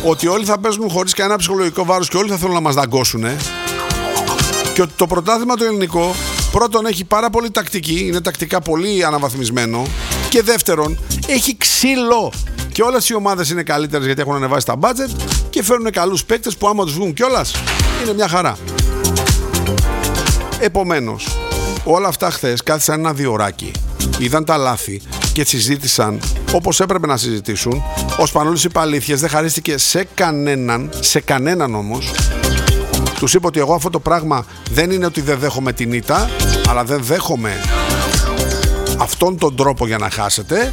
ότι όλοι θα παίζουν χωρίς κανένα ψυχολογικό βάρος και όλοι θα θέλουν να μας δαγκώσουν. Και ότι το πρωτάθλημα το ελληνικό, πρώτον, έχει πάρα πολύ τακτική, είναι τακτικά πολύ αναβαθμισμένο. Και δεύτερον, έχει ξύλο. Και όλες οι ομάδες είναι καλύτερες γιατί έχουν ανεβάσει τα budget και φέρνουν καλούς παίκτες που άμα τους βγουν κιόλας είναι μια χαρά. Επομένως, όλα αυτά χθες κάθισαν ένα διωράκι, είδαν τα λάθη και συζήτησαν όπως έπρεπε να συζητήσουν. Ο Σπανούλης είπε αλήθειες, δεν χαρίστηκε σε κανέναν όμως. Τους είπε ότι εγώ αυτό το πράγμα δεν είναι ότι δεν δέχομαι την ήττα, αλλά δεν δέχομαι αυτόν τον τρόπο για να χάσετε.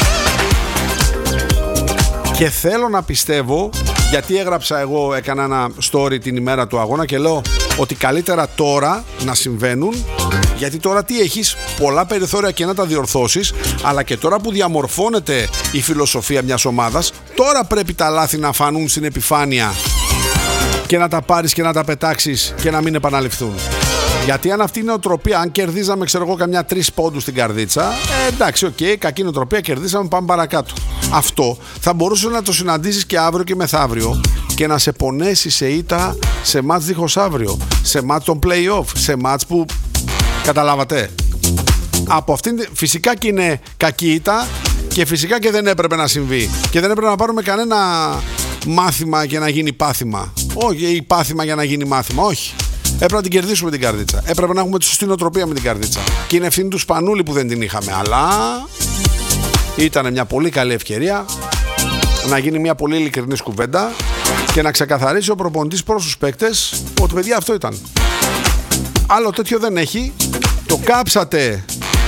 Και θέλω να πιστεύω, γιατί έγραψα εγώ, έκανα ένα story την ημέρα του αγώνα και λέω ότι καλύτερα τώρα να συμβαίνουν, γιατί τώρα τι έχεις, πολλά περιθώρια και να τα διορθώσεις, αλλά και τώρα που διαμορφώνεται η φιλοσοφία μιας ομάδας, τώρα πρέπει τα λάθη να φανούν στην επιφάνεια και να τα πάρεις και να τα πετάξεις και να μην επαναληφθούν. Γιατί αν αυτή είναι νοοτροπία, αν κερδίζαμε, ξέρω εγώ, καμιά 3 πόντους στην καρδίτσα, εντάξει, οκ, κακή νοοτροπία, κερδίσαμε, πάμε παρακάτω. Αυτό θα μπορούσε να το συναντήσεις και αύριο και μεθαύριο και να σε πονέσει σε ήττα σε μάτς δίχως αύριο, σε μάτς των play-off, σε μάτς που καταλάβατε. Από αυτήν φυσικά και είναι κακή ήττα και φυσικά και δεν έπρεπε να συμβεί και δεν έπρεπε να πάρουμε κανένα μάθημα για να γίνει πάθημα. Όχι, ή πάθημα για να γίνει μάθημα, όχι. Έπρεπε να την κερδίσουμε την καρδίτσα. Έπρεπε να έχουμε τη σωστή νοοτροπία με την καρδίτσα. Και είναι ευθύνη του Σπανούλη που δεν την είχαμε. Αλλά ήταν μια πολύ καλή ευκαιρία να γίνει μια πολύ ειλικρινής κουβέντα και να ξεκαθαρίσει ο προπονητής προς τους παίκτες ότι παιδιά αυτό ήταν. Άλλο τέτοιο δεν έχει. Το κάψατε.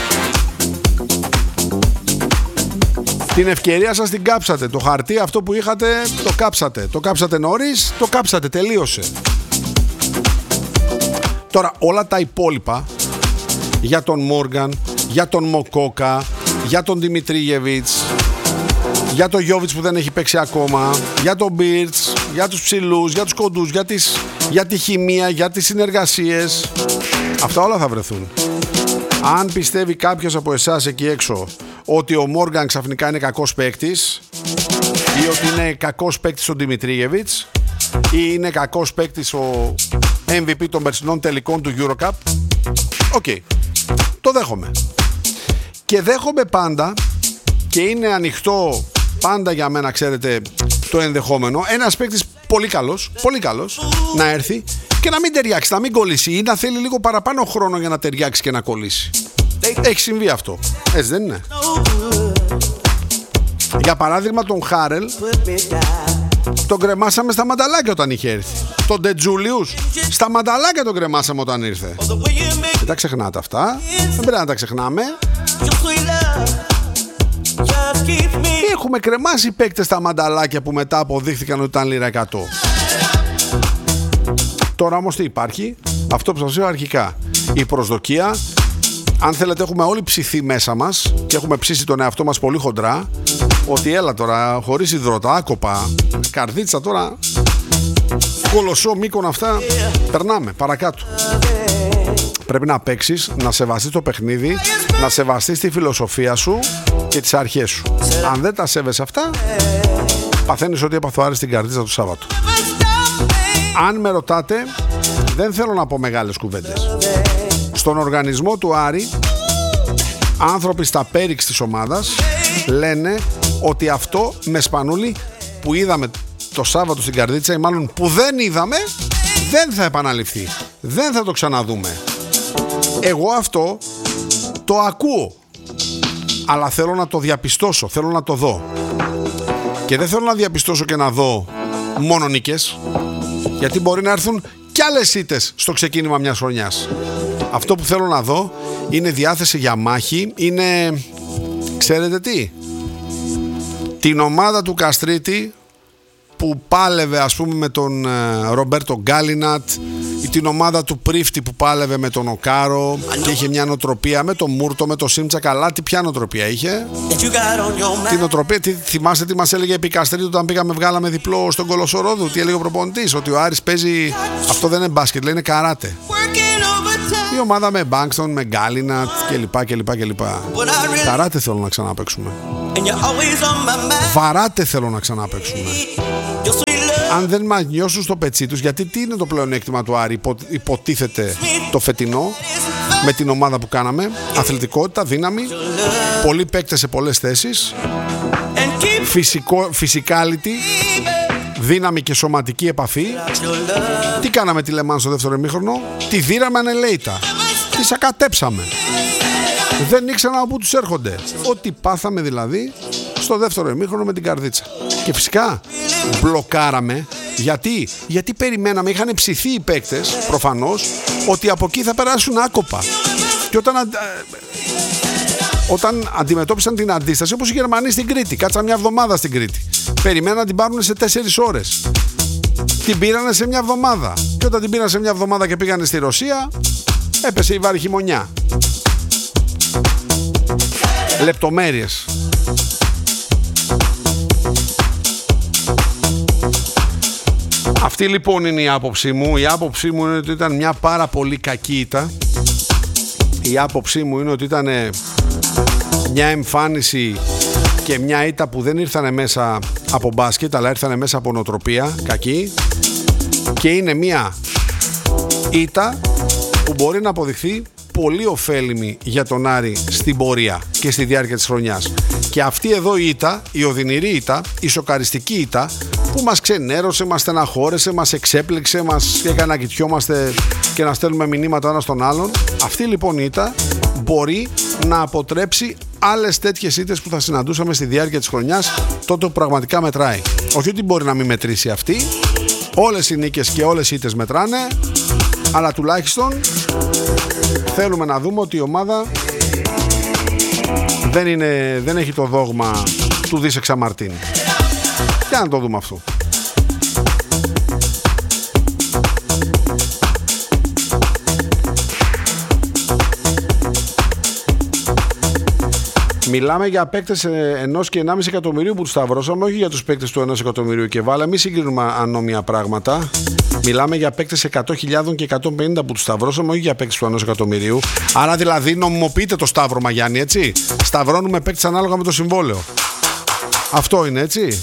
Την ευκαιρία σας την κάψατε. Το χαρτί αυτό που είχατε το κάψατε. Το κάψατε νωρίς, το κάψατε. Τελείωσε. Τώρα όλα τα υπόλοιπα για τον Μόργαν, για τον Μοκόκα, για τον Δημητρίγεβιτς, για τον Γιόβιτς που δεν έχει παίξει ακόμα, για τον Μπίρτς, για τους ψηλούς, για τους κοντούς, για τη χημεία, για τις συνεργασίες, αυτά όλα θα βρεθούν. Αν πιστεύει κάποιος από εσάς εκεί έξω ότι ο Μόργαν ξαφνικά είναι κακός παίκτης ή ότι είναι κακός παίκτης ο Δημητρίγεβιτς ή είναι κακός παίκτης ο MVP των περσινών τελικών του EuroCup, οκ, το δέχομαι. Και δέχομαι πάντα και είναι ανοιχτό πάντα για μένα, ξέρετε, το ενδεχόμενο ένας παίκτης πολύ καλός να έρθει και να μην ταιριάξει, να μην κολλήσει ή να θέλει λίγο παραπάνω χρόνο για να ταιριάξει και να κολλήσει. Έχει συμβεί αυτό, έτσι δεν είναι? Για παράδειγμα τον Χάρελ τον κρεμάσαμε στα μανταλάκια όταν είχε έρθει. Τον Ντετζούλιους στα μανταλάκια τον κρεμάσαμε όταν ήρθε. Δεν τα ξεχνάτε αυτά. Δεν πρέπει να τα ξεχνάμε. Έχουμε κρεμάσει παίκτες στα μανταλάκια που μετά αποδείχθηκαν ότι ήταν λίρα 100. Τώρα όμως τι υπάρχει? Αυτό που σας είπα αρχικά. Η προσδοκία. Αν θέλετε έχουμε όλοι ψηθεί μέσα μας και έχουμε ψήσει τον εαυτό μας πολύ χοντρά ότι έλα τώρα χωρίς υδρότα, άκοπα, καρδίτσα τώρα, κολοσσό, Μύκονα, αυτά, περνάμε παρακάτω. Πρέπει να παίξεις, να σεβαστείς το παιχνίδι, να σεβαστείς τη φιλοσοφία σου και τις αρχές σου. Αν δεν τα σέβεσαι αυτά, παθαίνεις ότι έπαθε ο Άρης την καρδίτσα του Σάββατο. Αν με ρωτάτε, δεν θέλω να πω μεγάλες κουβέντες. Στον οργανισμό του Άρη, άνθρωποι στα πέριξ της ομάδας λένε ότι αυτό με Σπανούλη που είδαμε το Σάββατο στην καρδίτσα ή μάλλον που δεν είδαμε, δεν θα επαναληφθεί. Δεν θα το ξαναδούμε. Εγώ αυτό το ακούω, αλλά θέλω να το διαπιστώσω, θέλω να το δω. Και δεν θέλω να διαπιστώσω και να δω μόνο νίκες, γιατί μπορεί να έρθουν κι άλλες ήττες στο ξεκίνημα μιας χρονιάς. Αυτό που θέλω να δω είναι διάθεση για μάχη, είναι, ξέρετε τι, την ομάδα του Καστρίτη που πάλευε ας πούμε με τον Ρομπέρτο Γκάλινατ, ή την ομάδα του Πρίφτη που πάλευε με τον Οκάρο και είχε μια νοοτροπία, με τον Μούρτο, με τον Σίμτσα, καλά, ποια νοοτροπία είχε? Την νοοτροπία, θυμάστε τι μας έλεγε επί Καστρίτη όταν πήγαμε βγάλαμε διπλό στον Κολοσσορόδου? Τι έλεγε ο προπονητής? Ότι ο Άρης παίζει, αυτό δεν είναι μπάσκετ, λέει, είναι καράτε. Η ομάδα με Μπάνκστον, με Γκάλινατ κλπ. Καράτε θέλω να ξαναπαίξουμε. Βαράτε θέλω να ξαναπαίξουμε. αν δεν μας νιώσουν στο πετσί τους, γιατί τι είναι το πλεονέκτημα του Άρη, υποτίθεται το φετινό, με την ομάδα που κάναμε, αθλητικότητα, δύναμη, πολλοί παίκτες σε πολλές θέσεις, physicality, δύναμη και σωματική επαφή. Τι κάναμε τη Λεμάν στο δεύτερο ημίχρονο? Τη δίραμε ανελαίητα, τη σακατέψαμε. Δεν ήξερα από πού τους έρχονται. Ό,τι πάθαμε δηλαδή στο δεύτερο ημίχρονο με την καρδίτσα. Και φυσικά μπλοκάραμε. Γιατί περιμέναμε, είχαν ψηθεί οι παίκτες προφανώς ότι από εκεί θα περάσουν άκοπα. Και όταν αντιμετώπισαν την αντίσταση, όπως οι Γερμανοί στην Κρήτη, κάτσαν μια εβδομάδα στην Κρήτη, περιμέναν να την πάρουν σε 4 ώρες. Την πήρανε σε μια εβδομάδα. Και όταν την πήραν σε μια εβδομάδα και πήγανε στη Ρωσία, έπεσε η βάρη χειμωνιά. Λεπτομέρειες. Αυτή λοιπόν είναι η άποψή μου. Η άποψή μου είναι ότι ήταν μια πάρα πολύ κακή ήττα. Η άποψή μου είναι ότι ήταν μια εμφάνιση και μια ήττα που δεν ήρθανε μέσα από μπάσκετ, αλλά ήρθανε μέσα από νοοτροπία κακή. Και είναι μια ήττα που μπορεί να αποδειχθεί πολύ ωφέλιμη για τον Άρη στην πορεία και στη διάρκεια της χρονιάς. Και αυτή εδώ η ήττα, η οδυνηρή ήττα, η σοκαριστική ήττα, που μας ξενέρωσε, μας στεναχώρεσε, μας εξέπληξε, μας έκανε να κοιτιόμαστε και να στέλνουμε μηνύματα ένα στον άλλον, αυτή λοιπόν η ήττα μπορεί να αποτρέψει άλλες τέτοιες ήττες που θα συναντούσαμε στη διάρκεια της χρονιάς, τότε που πραγματικά μετράει. Όχι ότι μπορεί να μην μετρήσει αυτή, όλες οι νίκες και όλες οι ήττες μετράνε, αλλά τουλάχιστον θέλουμε να δούμε ότι η ομάδα δεν έχει το δόγμα του Δίσε Ξαμαρτίν. Για να το δούμε αυτό. Μιλάμε για παίκτες 1 και 1,5 εκατομμυρίου που τους σταυρώσαμε, όχι για τους παίκτες του 1 εκατομμυρίου και βάλε, μη συγκρίνουμε ανώμια πράγματα. Μιλάμε για παίκτες 100.000 και 150 που τους σταυρώσαμε, όχι για παίκτες του 1 εκατομμυρίου. Άρα δηλαδή νομιμοποιείτε το σταύρωμα, Γιάννη, έτσι. Σταυρώνουμε παίκτες ανάλογα με το συμβόλαιο. Αυτό είναι, έτσι.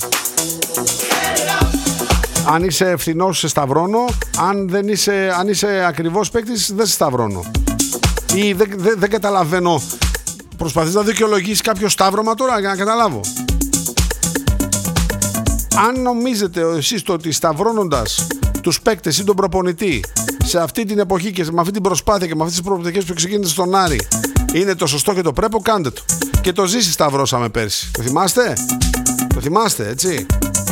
Αν είσαι φθηνός, σε σταυρώνω. Αν είσαι ακριβώς παίκτης, δεν σε σταυρώνω. Ή δεν καταλαβαίνω. Προσπαθείς να δικαιολογήσεις κάποιο σταύρωμα τώρα για να καταλάβω. Αν νομίζετε εσείς το ότι σταυρώνοντας τους παίκτες ή τον προπονητή σε αυτή την εποχή και με αυτή την προσπάθεια και με αυτές τις προοπτικές που ξεκίνησε στον Άρη είναι το σωστό και το πρέπει, κάντε το. Και το Ζήση σταυρώσαμε πέρσι. Το θυμάστε? Το θυμάστε, έτσι.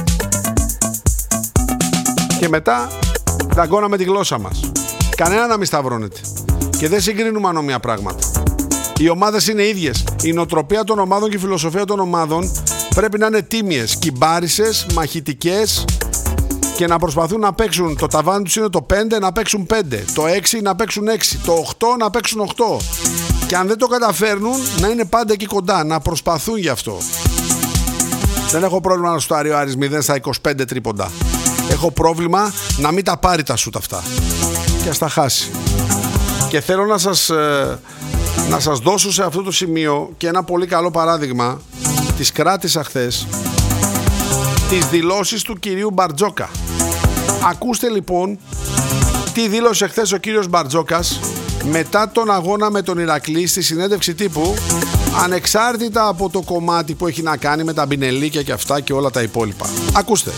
Και μετά δαγκώναμε τη γλώσσα μας. Κανένα να μην σταυρώνεται. Και δεν συγκρίνουμε ανώμια πράγματα. Οι ομάδες είναι ίδιες. Η νοοτροπία των ομάδων και η φιλοσοφία των ομάδων πρέπει να είναι τίμιες, κυμπάρισες, μαχητικές και να προσπαθούν να παίξουν. Το ταβάνι τους είναι το 5, να παίξουν 5. Το 6 να παίξουν 6. Το 8 να παίξουν 8. Και αν δεν το καταφέρνουν, να είναι πάντα εκεί κοντά. Να προσπαθούν γι' αυτό. Δεν έχω πρόβλημα να σουτάρει ο Άρης 0 στα 25 τρίποντα. Έχω πρόβλημα να μην τα πάρει τα σουτ αυτά. Και ας τα χάσει. Και θέλω να σας δώσω σε αυτό το σημείο και ένα πολύ καλό παράδειγμα. Τις κράτησα χθες, τις δηλώσεις του κυρίου Μπαρτζόκα. Ακούστε λοιπόν τι δήλωσε χθες ο κύριος Μπαρτζόκας μετά τον αγώνα με τον Ηρακλή στη συνέντευξη τύπου, ανεξάρτητα από το κομμάτι που έχει να κάνει με τα μπινελίκια και αυτά και όλα τα υπόλοιπα. Ακούστε.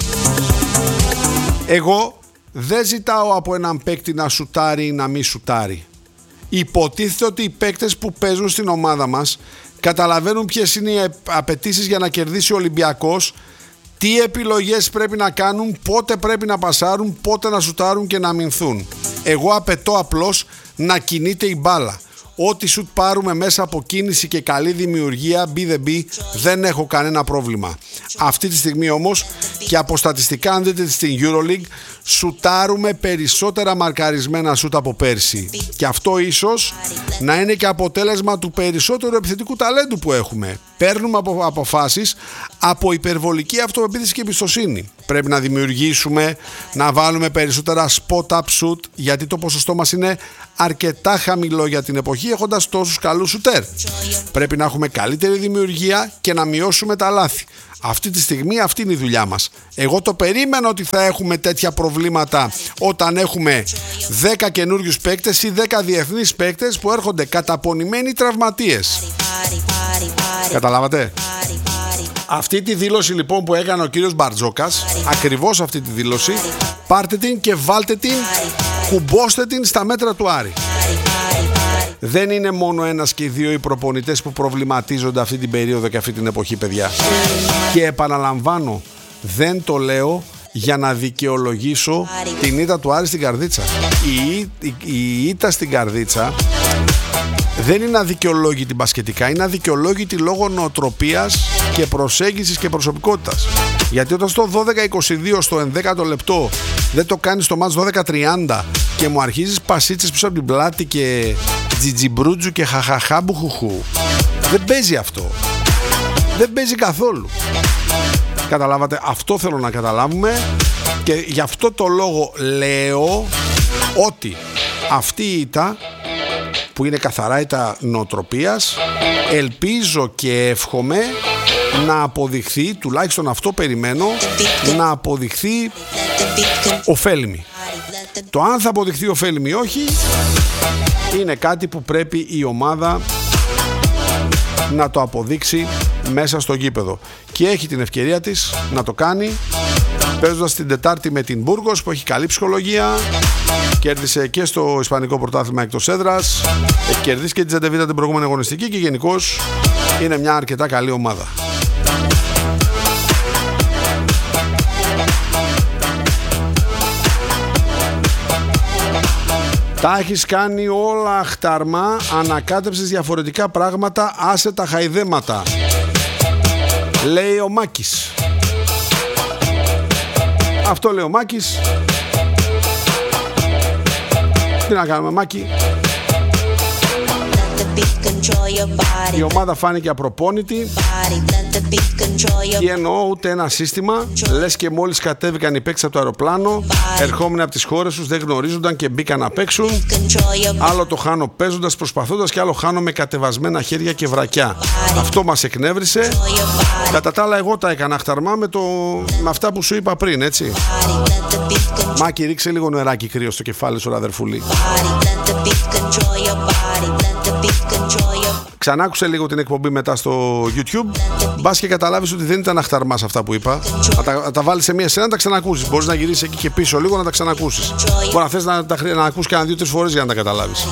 Εγώ δεν ζητάω από έναν παίκτη να σουτάρει ή να μη σουτάρει. Υποτίθεται ότι οι παίκτες που παίζουν στην ομάδα μας καταλαβαίνουν ποιες είναι οι απαιτήσεις για να κερδίσει ο Ολυμπιακός, τι επιλογές πρέπει να κάνουν, πότε πρέπει να πασάρουν, πότε να σουτάρουν και να αμυνθούν. Εγώ απαιτώ απλώς να κινείται η μπάλα. Ό,τι σουτ πάρουμε μέσα από κίνηση και καλή δημιουργία, δεν έχω κανένα πρόβλημα. Αυτή τη στιγμή όμως και από στατιστικά, αν δείτε στην EuroLeague, σουτάρουμε περισσότερα μαρκαρισμένα σουτ από πέρσι. Και αυτό ίσως να είναι και αποτέλεσμα του περισσότερου επιθετικού ταλέντου που έχουμε. παίρνουμε αποφάσεις από υπερβολική αυτοπεποίθηση και εμπιστοσύνη. Πρέπει να δημιουργήσουμε, να βάλουμε περισσότερα spot-up shoot, γιατί το ποσοστό μας είναι αρκετά χαμηλό για την εποχή, έχοντας τόσους καλούς σουτέρ. Πρέπει να έχουμε καλύτερη δημιουργία και να μειώσουμε τα λάθη. Αυτή τη στιγμή αυτή είναι η δουλειά μας. Εγώ το περίμενα ότι θα έχουμε τέτοια προβλήματα όταν έχουμε 10 καινούριους παίκτες ή 10 διεθνείς παίκτες που έρχονται καταπονημένοι τραυματίες. Καταλάβατε? Αυτή τη δήλωση λοιπόν που έκανε ο κύριος Μπαρτζόκας, ακριβώς αυτή τη δήλωση, πάρτε την και βάλτε την, κουμπώστε την στα μέτρα του Άρη. Δεν είναι μόνο ένας και δύο οι προπονητές που προβληματίζονται αυτή την περίοδο και αυτή την εποχή, παιδιά. Και επαναλαμβάνω, δεν το λέω για να δικαιολογήσω την ήττα του Άρη στην Καρδίτσα. Η ήττα στην Καρδίτσα δεν είναι αδικαιολόγητη μπασκετικά, είναι αδικαιολόγητη λόγω νοοτροπίας και προσέγγισης και προσωπικότητας. Γιατί όταν στο 12-22 στο 11ο λεπτό δεν το κάνεις στο μάτς 12-30 και μου αρχίζεις πασίτσες πίσω από την πλάτη και τζιτζιμπρούτζου και χαχαχάμπουχουχου, δεν παίζει αυτό. Δεν παίζει καθόλου. Καταλάβατε? Αυτό θέλω να καταλάβουμε και γι' αυτό το λόγο λέω ότι αυτή η ήττα, που είναι καθαρά ήττα νοοτροπίας, ελπίζω και εύχομαι να αποδειχθεί, τουλάχιστον αυτό περιμένω, να αποδειχθεί ωφέλιμη. Το αν θα αποδειχθεί ωφέλιμη ή όχι είναι κάτι που πρέπει η ομάδα να το αποδείξει μέσα στο γήπεδο. Και έχει την ευκαιρία της να το κάνει παίζοντας την Τετάρτη με την Μπούργος, που έχει καλή ψυχολογία. Κέρδισε και στο Ισπανικό Πρωτάθλημα εκτός έδρας. Έχει κερδίσει και την Τζεντεβίτα την προηγούμενη αγωνιστική και γενικώς είναι μια αρκετά καλή ομάδα. Τα έχεις κάνει όλα αχταρμά, ανακάτεψες διαφορετικά πράγματα, άσε τα χαϊδέματα, λέει ο Μάκης. Αυτό λέει ο Μάκης. Τι να κάνουμε, Μάκη? Η ομάδα φάνηκε απροπόνητη. Τι εννοώ? Ούτε ένα σύστημα. Λες και μόλις κατέβηκαν οι παίκτες από το αεροπλάνο, ερχόμενοι από τις χώρες τους, δεν γνωρίζονταν και μπήκαν να παίξουν. Άλλο το χάνω παίζοντας, προσπαθώντας, και άλλο χάνω με κατεβασμένα χέρια και βρακιά. Αυτό μας εκνεύρισε. Κατά τα άλλα, εγώ τα έκανα χταρμά με αυτά που σου είπα πριν, έτσι. Μάκη, ρίξε λίγο νεράκι κρύο στο κεφάλι σου, αδερφούλη. Ξανάκουσε λίγο την εκπομπή μετά στο YouTube. Μπας και καταλάβεις ότι δεν ήταν αχταρμά αυτά που είπα. Να τα βάλεις σε μία σειρά να τα ξανακούσεις. Μπορείς να γυρίσεις εκεί και πίσω λίγο να τα ξανακούσεις. Μπορεί να θες να ακούσεις κανένα 2-3 φορές για να τα καταλάβεις.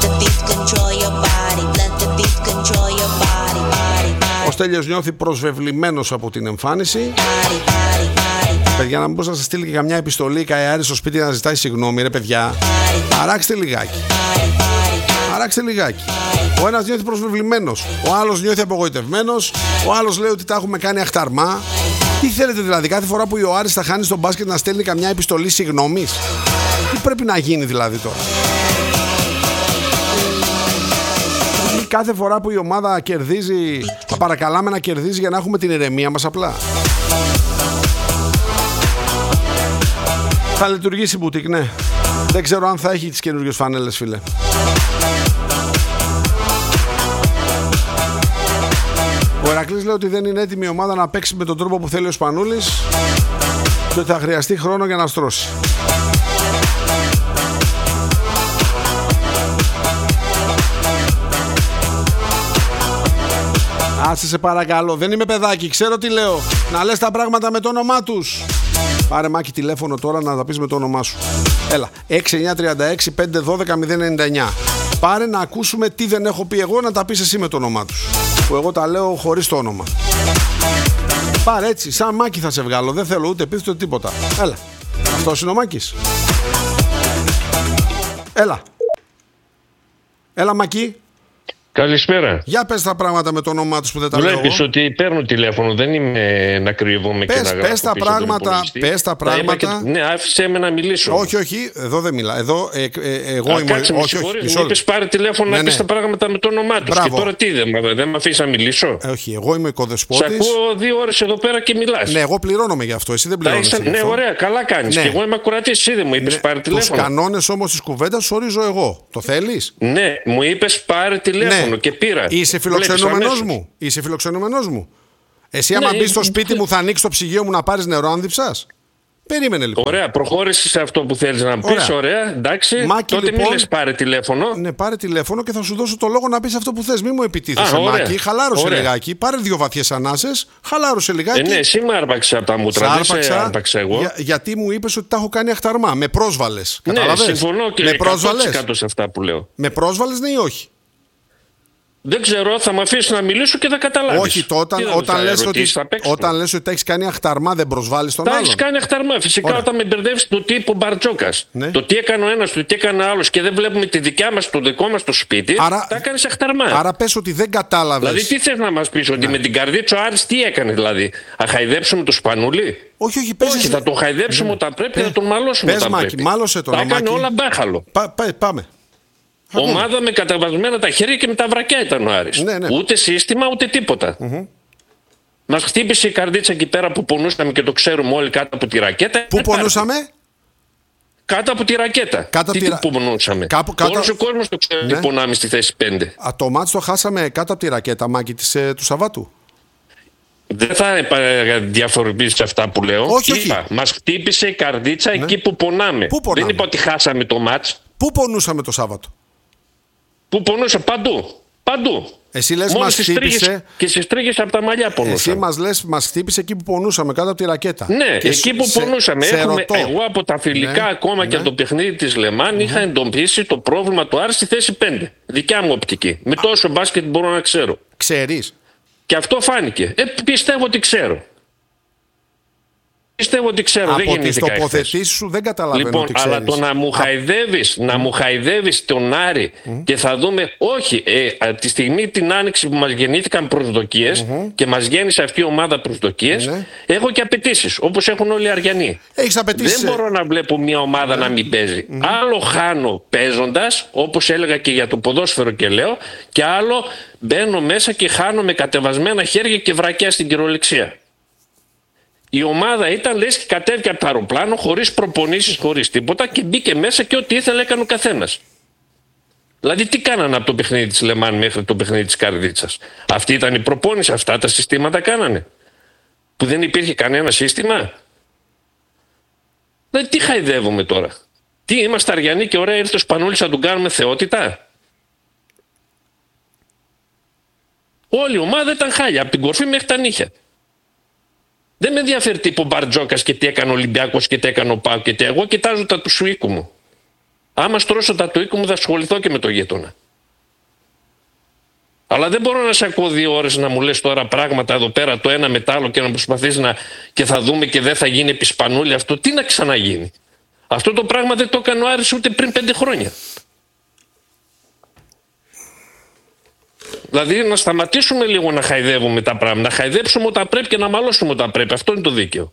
Ο Στέλιος νιώθει προσβεβλημένος από την εμφάνιση. Παιδιά, να μην μπορείς να σας στείλει και καμιά επιστολή Καϊάρη στο σπίτι να ζητάει συγγνώμη, ρε παιδιά. Αράξτε λιγάκι. Αράξτε λιγάκι. Ο ένας νιώθει προσβεβλημένος, ο άλλος νιώθει απογοητευμένος, ο άλλος λέει ότι τα έχουμε κάνει αχταρμά. Τι θέλετε δηλαδή, κάθε φορά που ο Άρης θα χάνει στο μπάσκετ να στέλνει καμιά επιστολή συγγνώμης? Τι πρέπει να γίνει δηλαδή τώρα? Κάθε φορά που η ομάδα κερδίζει, θα παρακαλάμε να κερδίζει για να έχουμε την ηρεμία μας απλά? Θα λειτουργήσει η μπουτίκ, ναι. Δεν ξέρω αν θα έχει τις καινούργιες φανέλες, φίλε. Ο Ηρακλής λέει ότι δεν είναι έτοιμη η ομάδα να παίξει με τον τρόπο που θέλει ο Σπανούλης και ότι θα χρειαστεί χρόνο για να στρώσει. Άσε σε παρακαλώ, δεν είμαι παιδάκι, ξέρω τι λέω. Να λες τα πράγματα με το όνομά τους. Πάρε, Μάκη, τηλέφωνο τώρα να τα πεις με το όνομά σου. Έλα, 6936-512-099. Πάρε να ακούσουμε τι δεν έχω πει εγώ, να τα πεις εσύ με το όνομά τους. Που εγώ τα λέω χωρίς το όνομα. Πάρε έτσι, σαν Μάκη θα σε βγάλω. Δεν θέλω ούτε επίθετο τίποτα. Έλα, αυτός είναι ο Μάκης. Έλα. Έλα, Μάκη. Καλησπέρα. Για πες τα πράγματα με το όνομά τους που δεν τα λέω. Βλέπεις ότι παίρνω τηλέφωνο, δεν είμαι να κρύβομαι και να γράφω. Πες τα πράγματα. Ναι, άφησε με να μιλήσω. Όχι, εδώ δεν μιλά. Εδώ εγώ είμαι. Κάτσε, με συγχωρείς, μου είπες πάρε τηλέφωνο να πεις τα πράγματα με το όνομά τους. Και τώρα τι, δεν με αφήσεις να μιλήσω. Όχι, εγώ είμαι οικοδεσπότης. Σ' ακούω 2 ώρες εδώ πέρα και μιλάς. Ναι, εγώ πληρώνομαι γι' αυτό, εσύ δεν πληρώνεις. Ναι, ωραία, καλά κάνεις. Και εγώ είμαι ακουρατής, εσύ δεν μου είπες πάρε τηλέφωνο. Τους κανόνες όμως της κουβέντας τους ορίζω εγώ. Το θέλεις? Ναι, μου είπες πάρε τηλέφωνο και πήρα. Είσαι φιλοξενούμενος μου. Εσύ άμα μπεις στο σπίτι μου θα ανοίξεις το ψυγείο μου να πάρεις νερό αν διψάς. Περίμενε λοιπόν. Ωραία, προχώρησε σε αυτό που θέλεις να πεις. Ωραία, εντάξει. Μάκη, τότε λοιπόν, μη λες πάρε τηλέφωνο. Ναι, πάρε τηλέφωνο και θα σου δώσω το λόγο να πεις αυτό που θες. Μη μου επιτίθεσαι, Μάκη. Χαλάρωσε λιγάκι. Πάρε 2 βαθιές ανάσες. Χαλάρωσε λιγάκι. Ναι, εσύ με άρπαξες από τα μούτρα. Δεν σε άρπαξα εγώ. Γιατί μου είπες ότι τα έχω κάνει αχταρμά. Με πρόσβαλες. Ναι, συμφωνώ και 100% σε αυτά που λέω. Με πρόσβαλες, ναι ή όχι? Δεν ξέρω, θα με αφήσει να μιλήσω και θα καταλάβεις. Όχι, όταν λες ότι τα έχεις κάνει αχταρμά, δεν προσβάλλεις τον άλλον. Τα έχεις κάνει αχταρμά. Φυσικά, όταν με μπερδεύεις του τύπου Μπαρτζόκας, το τι έκανε ο ένας, το τι έκανε ο άλλος και δεν βλέπουμε τη δικιά μας, το δικό μας το σπίτι, τα κάνεις αχταρμά. Άρα πες ότι δεν κατάλαβες. Δηλαδή, τι θες να μας πεις, ότι με την καρδίτσα ο Άρης τι έκανε, δηλαδή? Θα χαϊδέψουμε το Σπανούλι? Όχι, θα τον χαϊδέψουμε όταν πρέπει, θα τον μαλώσουμε όταν πρέπει. Τα έκανε όλα μπάχαλο. Πάμε. Ομάδα με καταβασμένα τα χέρια και με τα βρακιά ήταν ο Άρης. Ναι. Ούτε σύστημα ούτε τίποτα. Μας χτύπησε η καρδίτσα εκεί πέρα που πονούσαμε και το ξέρουμε όλοι κάτω από τη ρακέτα. Πού πονούσαμε? Κάτω από τη ρακέτα. Πού πονούσαμε? Όλος ο κόσμος το ξέρει ότι πονάμε στη θέση 5. Το μάτς το χάσαμε κάτω από τη ρακέτα, Μάκη, του Σαββάτου. Δεν θα διαφοροποιήσεις αυτά που λέω. Όχι. Μας χτύπησε η καρδίτσα εκεί που πονάμε. Δεν είπα ότι χάσαμε το μάτς. Πού πονούσαμε το Σάββατο? Πού πονούσε? Παντού. Εσύ λες μας χτύπησε. Και στις τρίχες από τα μαλλιά πονούσαμε. Εσύ μας λες μας χτύπησε εκεί που πονούσαμε, κάτω από τη ρακέτα. Ναι, εκεί που πονούσαμε. Εγώ από τα φιλικά ακόμα και από το παιχνίδι της Λεμάν είχα εντοπίσει το πρόβλημα του Άρη στη θέση 5. Δικιά μου οπτική. Με τόσο μπάσκετ μπορώ να ξέρω. Ξέρεις. Και αυτό φάνηκε. Πιστεύω ότι ξέρω. Πιστεύω ότι ξέρω. Από δεν γεννήθηκα τις τοποθετήσεις σου δεν καταλαβαίνω λοιπόν, ότι ξέρεις. Αλλά το να μου χαϊδεύεις τον Άρη και θα δούμε, όχι, τη στιγμή την άνοιξη που μας γεννήθηκαν προσδοκίες και μας γέννησε αυτή η ομάδα προσδοκίες, έχω και απαιτήσεις, όπως έχουν όλοι οι Αριανοί. Έχεις απαιτήσεις. Δεν μπορώ να βλέπω μια ομάδα να μην παίζει. Άλλο χάνω παίζοντας, όπως έλεγα και για το ποδόσφαιρο και λέω, και άλλο μπαίνω μέσα και χάνω με κατεβασμένα χέρια και βρακιά στην κυριολεξία. Η ομάδα ήταν λες και κατέβηκε από το αεροπλάνο χωρίς προπονήσεις, χωρίς τίποτα και μπήκε μέσα και ό,τι ήθελε έκανε ο καθένας. Δηλαδή τι κάνανε από το παιχνίδι της Λεμάν μέχρι το παιχνίδι της Καρδίτσας? Αυτή ήταν η προπόνηση, αυτά τα συστήματα κάνανε? Που δεν υπήρχε κανένα σύστημα? Δηλαδή τι χαϊδεύουμε τώρα? Τι είμαστε Αριανοί και ωραία ήρθε ο Σπανούλης να τον κάνουμε θεότητα? Όλη η ομάδα ήταν χάλια από την κορφή μέχρι τα νύχια. Δεν με ενδιαφέρει τι είπε ο Μπαρτζόκας και τι έκανε ο Ολυμπιακός και τι έκανε ο ΠΑΟΚ και τι. Εγώ κοιτάζω τα του οίκου μου. Άμα στρώσω τα του οίκου μου θα ασχοληθώ και με το γείτονα. Αλλά δεν μπορώ να σε ακούω 2 ώρες να μου λες τώρα πράγματα εδώ πέρα το ένα μετά άλλο και να προσπαθείς και θα δούμε και δεν θα γίνει επί Σπανούλη αυτό. Τι να ξαναγίνει? Αυτό το πράγμα δεν το έκανε ο Άρης ούτε πριν 5 χρόνια. Δηλαδή να σταματήσουμε λίγο να χαϊδεύουμε τα πράγματα. Να χαϊδέψουμε όταν πρέπει και να μαλώσουμε όταν πρέπει. Αυτό είναι το δίκαιο.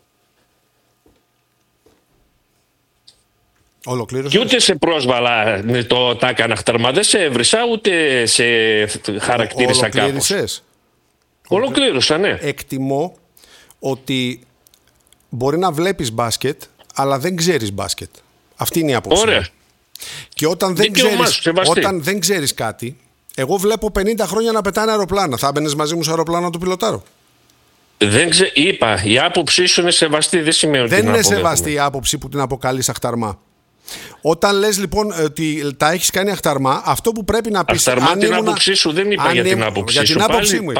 Ολοκλήρωσες. Και ούτε σε πρόσβαλα τα έκανα χταρμά. Δεν σε έβρισα ούτε σε χαρακτήρισα κάπως. Ολοκλήρωσα, ναι. Εκτιμώ ότι μπορεί να βλέπεις μπάσκετ αλλά δεν ξέρεις μπάσκετ. Αυτή είναι η άποψη. Ωραία. Και όταν δεν ξέρεις κάτι, εγώ βλέπω 50 χρόνια να πετάνε αεροπλάνα. Θα έμπαινες μαζί μου σε αεροπλάνο να το πιλοτάρω? Είπα, η άποψή σου είναι σεβαστή, δεν σημαίνει ότι δεν είναι σεβαστή η άποψη που την αποκαλείς αχταρμά. Όταν λες λοιπόν ότι τα έχεις κάνει αχταρμά, αυτό που πρέπει να πεις... Αχταρμά την άποψή σου δεν είπα για την άποψή σου. Για την άποψή μου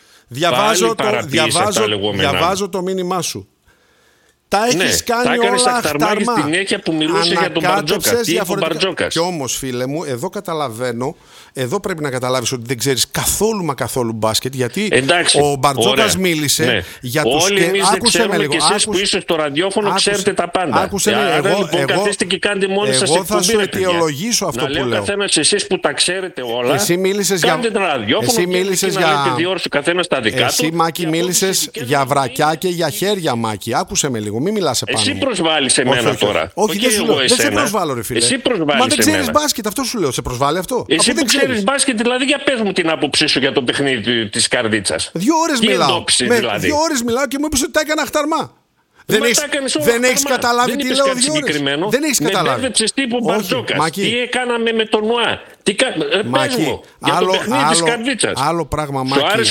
διαβάζω το μήνυμά σου. Τα έχεις κάνει όλα αχταρμά. Στην έννοια που μιλούσε για τον Μπαρτζόκα. Τι είπε ο Μπαρτζόκας? Και όμως φίλε μου, εδώ καταλαβαίνω, εδώ πρέπει να καταλάβεις ότι δεν ξέρεις καθόλου μα καθόλου μπάσκετ, γιατί εντάξει, ο Μπαρτζόκας μίλησε για τους. Όλοι εμείς δεν ξέρουμε, και εσείς που είστε στο ραδιόφωνο ξέρετε τα πάντα. Άκουσε με, λοιπόν, καθίστε και κάντε μόνοι σας εκπομπή. Εγώ θα σου αιτιολογήσω αυτό που λέω. Καθένας εσείς που τα ξέρετε όλα. Εσύ μίλησες για. Κάντε ένα ραδιόφωνο. Εσύ μίλησες για. Καθένας τα δικά εσύ, του, Μάκη, μίλησες για βρακιά και για χέρια, Μάκη. Άκουσε με λίγο, μην μιλάς επάνω. Εσύ προσβάλλεις εμένα τώρα. Όχι, δεν σε προσβάλλω, ρε φίλε. Εσύ προσβάλλεις. Μα δεν ξέρεις μπάσκετ, αυτό σου λέω. Σε προσβάλλει αυτό. Εσύ που ξέρεις μπάσκετ, δηλαδή, για πες μου την άποψή σου για το παιχνίδι της Καρδίτσας. 2 ώρες μιλάω. 2 ώρες μιλάω και μου είπες ότι τα έκανα αχταρμά. Δεν έχεις καταλάβει τι λέω 2 ώρες. Δεν έχεις καταλάβει. Με μπέρδεψες τύπου Μπαρτζόκας. Τι έκαναμε με τον Ουά. Πες μου για το παιχνίδι της Καρδίτσας. Άλλο πράγμα,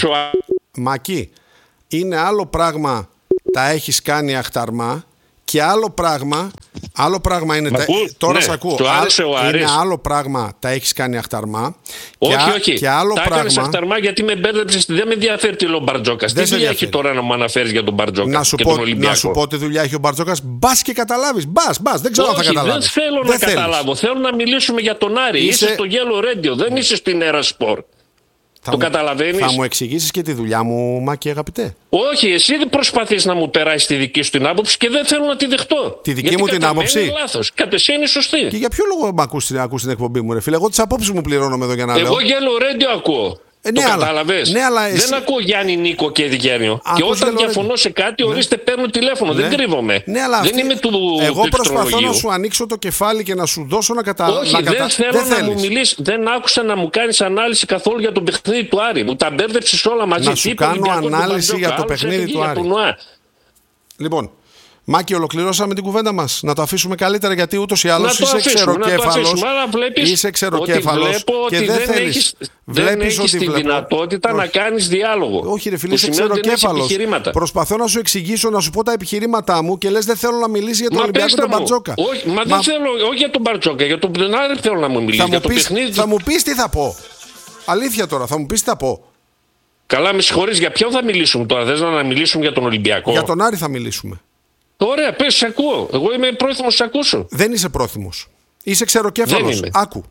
Μάκη. Είναι άλλο πράγμα τα έχεις κάνει αχταρμά. Και άλλο πράγμα είναι. Τώρα σε ακούω. Είναι άλλο πράγμα τα έχεις κάνει αχταρμά. Όχι. Και άλλο τα έκανες αχταρμά γιατί με μπέρδεψες. Δεν με ενδιαφέρει τι λέει ο Μπαρτζόκας. Τι δουλειά έχει τώρα να μου αναφέρεις για τον Μπαρτζόκα και τον Ολυμπιακό? Να σου πω τι δουλειά έχει ο Μπαρτζόκας. Μπας και καταλάβεις. Μπας. Δεν ξέρω αν θα καταλάβεις. Δεν θέλω να καταλάβω. Θέλω να μιλήσουμε για τον Άρη. Είσαι στο Yellow Radio. Δεν είσαι στην Era Sport. Το καταλαβαίνεις? Θα μου εξηγήσεις και τη δουλειά μου, Μάκη, αγαπητέ. Όχι, εσύ δεν προσπαθείς να μου περάσεις τη δική σου την άποψη και δεν θέλω να τη δεχτώ. Τη δική μου την άποψη? Είναι λάθος. Κατ' εσύ είναι σωστή. Και για ποιο λόγο με ακούς την εκπομπή μου, ρε φίλε? Εγώ τις απόψεις μου πληρώνω εδώ για να λέω. Εγώ Yellow Radio ακούω. Το κατάλαβες? Δεν ακούω Γιάννη, Νίκο και Ευγένιο. Και όταν διαφωνώ σε κάτι, ορίστε, παίρνω τηλέφωνο. Δεν κρύβομαι. Δεν είμαι του εγώ προσπαθώ να σου ανοίξω το κεφάλι και να σου δώσω να καταλάβεις. Όχι, δεν θέλω να μου μιλήσεις. Δεν άκουσα να μου κάνεις ανάλυση καθόλου για το παιχνίδι του Άρη. Μου τα μπέρδεψες όλα μαζί. Να σου κάνω ανάλυση για το παιχνίδι του Άρη. Λοιπόν, Μάκη, ολοκληρώσαμε την κουβέντα μας. Να το αφήσουμε καλύτερα, γιατί ούτως ή άλλως είσαι ξεροκέφαλος. Είσαι ξεροκέφαλος και δεν θέλεις. Δεν έχεις τη δυνατότητα να κάνεις διάλογο. Όχι, ρε φίλε, είσαι ξεροκέφαλος. Προσπαθώ να σου εξηγήσω, να σου πω τα επιχειρήματά μου και λες δεν θέλω να μιλήσει για τον Ολυμπιακό και τον Μπαρτζόκα. Όχι, μα δεν θέλω, όχι για τον Μπαρτζόκα, για τον Άρη θέλω να μου μιλήσει. Θα μου πεις τι θα πω. Αλήθεια τώρα, θα μου πεις τι θα πω. Καλά, με συγχωρείς, για ποιον θα μιλήσουμε τώρα? Θες να μιλήσουμε για τον Ολυμπιακό? Για τον Άρη θα μιλήσουμε. Ωραία, πες, σε ακούω. Εγώ είμαι πρόθυμος να ακούσω. Δεν είσαι πρόθυμος. Είσαι ξεροκέφαλος.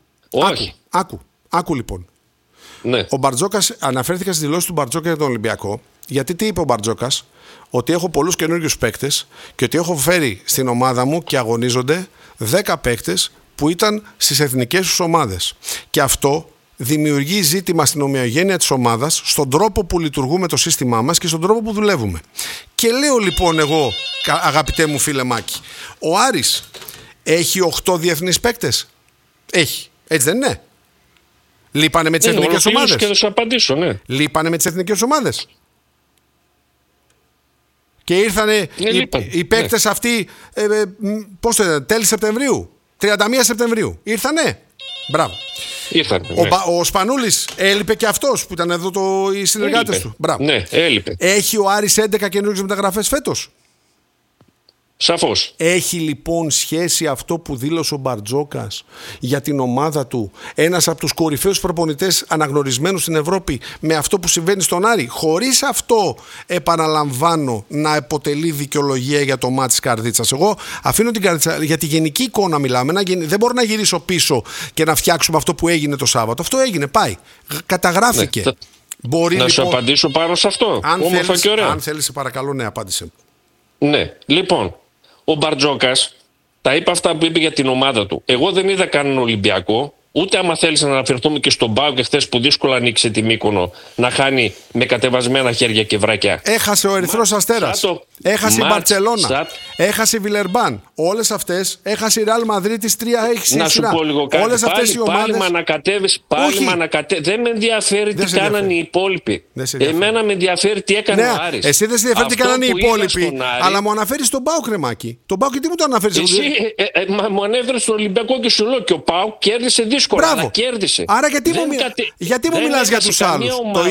Άκου λοιπόν. Ναι. Ο Μπαρτζόκας, αναφέρθηκα στις δηλώσεις του Μπαρτζόκα για τον Ολυμπιακό, γιατί τι είπε ο Μπαρτζόκας? Ότι έχω πολλούς καινούργιους παίκτες και ότι έχω φέρει στην ομάδα μου και αγωνίζονται 10 παίκτες που ήταν στις εθνικές τους ομάδες. Και αυτό δημιουργεί ζήτημα στην ομοιογένεια της ομάδας, στον τρόπο που λειτουργούμε το σύστημά μας και στον τρόπο που δουλεύουμε. Και λέω λοιπόν εγώ, αγαπητέ μου φίλε Μάκη, ο Άρης έχει 8 διεθνείς παίκτες? Έχει. Έτσι δεν είναι? Λείπανε με τις εθνικές ομάδες? Και θα σου απαντήσω, ναι. Λείπανε με τις εθνικές ομάδες. Και ήρθανε οι παίκτες αυτοί, πώς το ήταν, τέλη Σεπτεμβρίου, 31 Σεπτεμβρίου. Ήρθανε. Μπράβο. Ο Σπανούλης έλειπε και αυτός που ήταν εδώ οι συνεργάτες του. Μπράβο. Ναι, έλειπε. Έχει ο Άρης 11 καινούργιες μεταγραφές φέτος? Σαφώς. Έχει λοιπόν σχέση αυτό που δήλωσε ο Μπαρτζόκας για την ομάδα του, ένας από τους κορυφαίους προπονητές αναγνωρισμένους στην Ευρώπη, με αυτό που συμβαίνει στον Άρη, χωρίς αυτό, επαναλαμβάνω, να αποτελεί δικαιολογία για το μάτι της Καρδίτσας? Εγώ αφήνω την Καρδίτσα, για τη γενική εικόνα μιλάμε, δεν μπορώ να γυρίσω πίσω και να φτιάξουμε αυτό που έγινε το Σάββατο. Αυτό έγινε, πάει, καταγράφηκε. Ναι. Μπορεί, να λοιπόν, σου απαντήσω πάνω σε αυτό? Όμορφα και ωραία. Αν θέλεις, παρακαλώ, ναι, απάντησε. Ναι, λοιπόν, ο Μπαρτζόκας τα είπε αυτά που είπε για την ομάδα του. Εγώ δεν είδα κανέναν Ολυμπιακό, ούτε άμα θέλεις να αναφερθούμε και στον ΠΑΟΚ χθες που δύσκολα ανοίξει τη Μύκονο, να χάνει με κατεβασμένα χέρια και βρακιά. Έχασε ο Ερυθρός Αστέρας, έχασε η Μπαρτσελώνα, έχασε η Βιλερμπάν. Όλες αυτές, έχασε η Ρεάλ Μαδρίτης 3-6. Να σου πω λίγο κάτι. Όλες αυτές οι ομάδες. Πάλι με ανακατεύεις, δεν με ενδιαφέρει τι κάνανε οι υπόλοιποι. Εμένα με ενδιαφέρει τι έκανε ο Άρης. Εσύ δεν σε ενδιαφέρει τι κάνανε οι υπόλοιποι, αλλά μου αναφέρεις τον ΠΑΟΚ, κρεμάκι. Τον ΠΑΟΚ, τι μου το αναφέρεις? Εσύ μου ανέφερες τον Ολυμπιακό και σου λέω και ο ΠΑΟΚ κέρδισε δύσκολα. Αλλά κέρδισε. Άρα γιατί μου μιλάς για τους άλλους? Το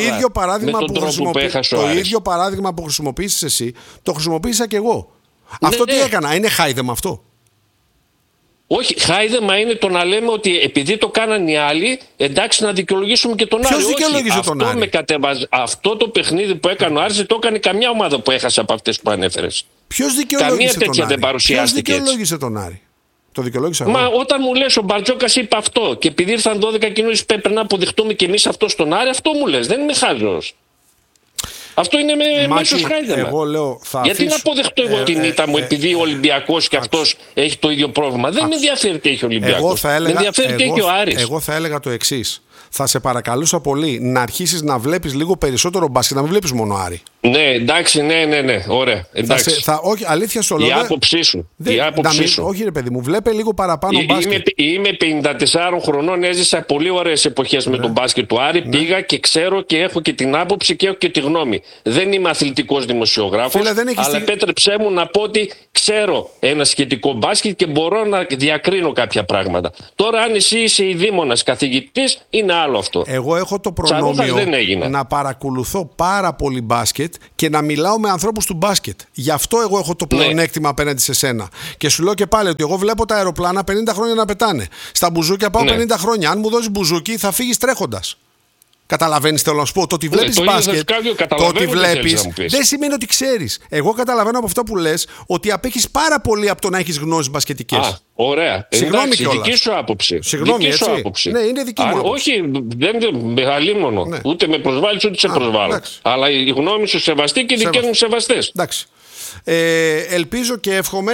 ίδιο παράδειγμα που χρησιμοποιήσεις εσύ, το χρησιμοποίησα και εγώ. Αυτό τι έκανα? Είναι χάιδεμα αυτό? Όχι, χάιδεμα είναι το να λέμε ότι επειδή το κάνανε οι άλλοι, εντάξει, να δικαιολογήσουμε και τον Άρη. Ποιος δικαιολόγησε τον Άρη? Αυτό το παιχνίδι που έκανε ο Άρης το έκανε καμιά ομάδα που έχασε από αυτές που ανέφερες. Ποιος δικαιολόγησε τον Άρη? Ποιος δικαιολόγησε τον Άρη? Το δικαιολόγησα εγώ. Μα όταν μου λες ο Μπαρτζόκας είπε αυτό και επειδή ήρθαν 12 καινούριοι πρέπει να αποδειχτούμε και εμείς αυτό στον Άρη, αυτό μου λες. Δεν είμαι χάζος. Αυτό είναι μέσω χάιδεμα. Γιατί να αποδεχτώ εγώ την ήττα μου επειδή ο Ολυμπιακός και αυτός έχει το ίδιο πρόβλημα. Δεν με ενδιαφέρει τι έχει ο Ολυμπιακός. Με ενδιαφέρει τι έχει ο Άρης. Εγώ θα έλεγα το εξής. Θα σε παρακαλούσα πολύ να αρχίσεις να βλέπεις λίγο περισσότερο μπάσκετ, να μην βλέπεις μόνο Άρη. Ναι, εντάξει, ναι, ωραία. Όχι, αλήθεια στο λόγο. Η άποψή σου. Όχι, ρε παιδί μου, βλέπε λίγο παραπάνω μπάσκετ. Είμαι 54 χρονών, έζησα πολύ ωραίες εποχές με τον μπάσκετ του Άρη. Πήγα και ξέρω και έχω και την άποψη και έχω και τη γνώμη. Δεν είμαι αθλητικός δημοσιογράφος, αλλά επέτρεψέ μου να πω ότι ξέρω ένα σχετικό μπάσκετ και μπορώ να διακρίνω κάποια πράγματα. Τώρα, αν εσύ είσαι ειδήμονας καθηγητής, είναι άλλο αυτό. Εγώ έχω το προνόμιο να παρακολουθώ πάρα πολύ μπάσκετ και να μιλάω με ανθρώπους του μπάσκετ. Γι' αυτό εγώ έχω το πλεονέκτημα απέναντι σε σένα. Και σου λέω και πάλι ότι εγώ βλέπω τα αεροπλάνα 50 χρόνια να πετάνε. Στα μπουζούκια πάω 50 χρόνια. Αν μου δώσεις μπουζούκι, θα φύγεις τρέχοντας. Καταλαβαίνεις, θέλω να σου πω. Το ότι βλέπεις μπάσκετ, το ότι βλέπεις, δεν σημαίνει ότι ξέρεις. Εγώ καταλαβαίνω από αυτό που λες ότι απέχεις πάρα πολύ από το να έχεις γνώσεις μπασκετικές. Ωραία. Συγγνώμη κιόλας. Δική σου άποψη. Συγγνώμη, έτσι. Άποψη. Ναι, είναι δική μου άποψη. Όχι, δεν με αλίμονο. Ναι. Ούτε με προσβάλλεις ούτε σε προσβάλλω. Εντάξει. Αλλά η γνώμη σου σεβαστή και οι δικές μου σεβαστές. Εντάξει. Ελπίζω και εύχομαι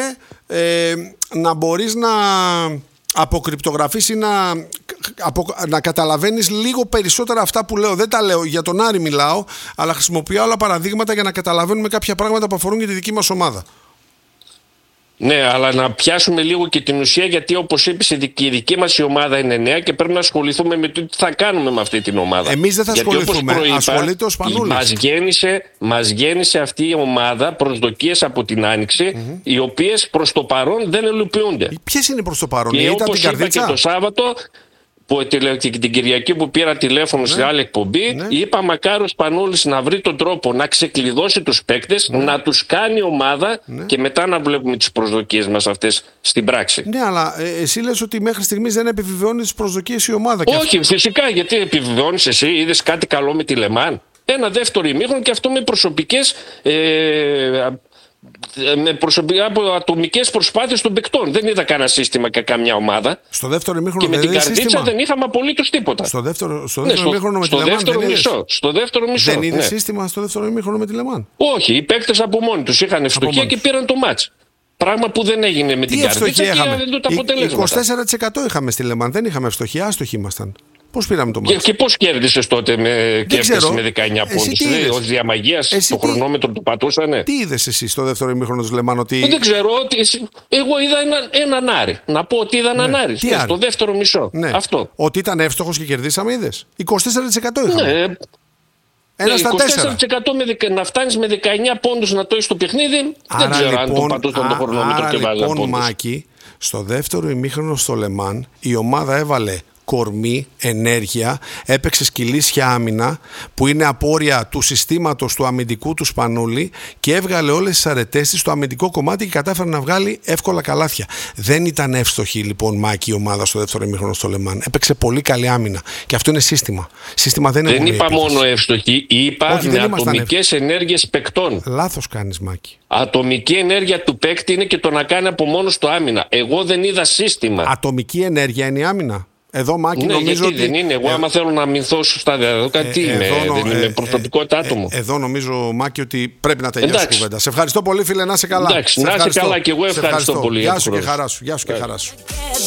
να μπορείς να αποκρυπτογραφείς ή να καταλαβαίνεις λίγο περισσότερα αυτά που λέω. Δεν τα λέω για τον Άρη μιλάω, αλλά χρησιμοποιώ άλλα παραδείγματα για να καταλαβαίνουμε κάποια πράγματα που αφορούν και τη δική μας ομάδα. Ναι, αλλά να πιάσουμε λίγο και την ουσία, γιατί όπως είπες η δική μας η ομάδα είναι νέα και πρέπει να ασχοληθούμε με το τι θα κάνουμε με αυτή την ομάδα. Εμείς δεν θα ασχοληθούμε, ασχολείται ο Σπανούλης. Μας γέννησε αυτή η ομάδα προσδοκίες από την Άνοιξη, οι οποίες προς το παρόν δεν υλοποιούνται. Ποιες είναι προς το παρόν, και ήταν την καρδίτσα? Και το Σάββατο, την Κυριακή που πήρα τηλέφωνο σε άλλη εκπομπή, είπα μακάρι ο Σπανούλης να βρει τον τρόπο να ξεκλειδώσει τους παίκτες, να τους κάνει ομάδα και μετά να βλέπουμε τις προσδοκίες μας αυτές στην πράξη. Ναι, αλλά εσύ λες ότι μέχρι στιγμής δεν επιβεβαιώνει τις προσδοκίες η ομάδα. Όχι, φυσικά, γιατί επιβεβαιώνεις εσύ, είδες κάτι καλό με τη Λεμάν? Ένα δεύτερο ημίχρονο και αυτό με προσωπικές από ατομικές προσπάθειες των παικτών. Δεν είδα κανένα σύστημα και καμιά ομάδα. Στο δεύτερο ημίχρονο και με την καρδίτσα δεν είχαμε απολύτως τίποτα. Στο δεύτερο ημίχρονο με τη Λεμάν. Στο δεύτερο μισό. Δεν είδε σύστημα στο δεύτερο ημίχρονο με τη Λεμάν. Όχι, οι παίκτες από μόνοι τους είχαν ευστοχία και πήραν το μάτς. Πράγμα που δεν έγινε με την καρδίτσα και δεν το αποτελέσματα. 24% είχαμε στη Λεμάν. Δεν είχαμε ευστοχία, άστοχοι ήμασταν. Πώς πήραμε το μάτι? Και πώς κέρδισες τότε και έφτασε με 19 πόντους? Ως διαμαγείας το χρονόμετρο του πατούσανε. Τι είδες εσύ στο δεύτερο ημίχρονο του Λεμάν? Δεν ξέρω. Εγώ είδα έναν Άρη. Να πω ότι είδα έναν Άρη στο δεύτερο μισό. Αυτό. Ότι ήταν εύστοχος και κερδίσαμε, είδες? 24% είχαμε. Ναι. Ένα στα 4%. Να φτάνεις με 19 πόντους να το έχεις το παιχνίδι. Δεν ξέρω αν το πατούσαν το χρονόμετρο και βάζαν πόντους. Μάκη, στο δεύτερο ημίχρονο στο Λεμάν η ομάδα έβαλε κορμί, ενέργεια, έπαιξε σκυλίσια άμυνα που είναι απόρρια του συστήματος του αμυντικού του Σπανούλη και έβγαλε όλες τις αρετές της στο αμυντικό κομμάτι και κατάφερε να βγάλει εύκολα καλάθια. Δεν ήταν εύστοχη λοιπόν, Μάκη, η ομάδα στο δεύτερο ημίχρονο στο Λεμάν. Έπαιξε πολύ καλή άμυνα και αυτό είναι σύστημα. Σύστημα δεν είπα μόνο εύστοχη, είπα με ατομικές ενέργειες παικτών. Λάθος κάνεις, Μάκη. Ατομική ενέργεια του παίκτη είναι και το να κάνει από μόνος το άμυνα. Εγώ δεν είδα σύστημα. Ατομική ενέργεια είναι η άμυνα. Εδώ, Μάκη, νομίζω ότι δεν είναι. Εγώ άμα θέλω να αμυνθώ σωστά, δεν είμαι προσωπικότητα άτομο. Εδώ νομίζω, Μάκη, ότι πρέπει να τελειώσει η κουβέντα. Σε ευχαριστώ πολύ, φίλε, να είσαι καλά. Εντάξει, να είσαι καλά και εγώ ευχαριστώ πολύ. Γεια σου και χαρά σου.